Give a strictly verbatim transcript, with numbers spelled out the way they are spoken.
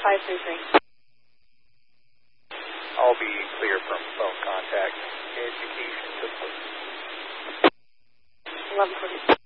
five three three. I'll be clear from phone contact. Education system. eleven forty.